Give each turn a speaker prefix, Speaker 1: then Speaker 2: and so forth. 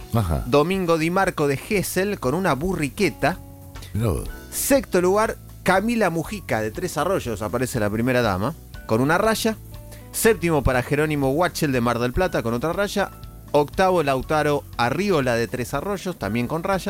Speaker 1: Ajá.
Speaker 2: Domingo Di Marco de Gesell con una burriqueta.
Speaker 1: No.
Speaker 2: Sexto lugar, Camila Mujica de Tres Arroyos, aparece la primera dama, con una raya. Séptimo para Jerónimo Huachel de Mar del Plata con otra raya. Octavo, Lautaro Arriola de Tres Arroyos, también con raya.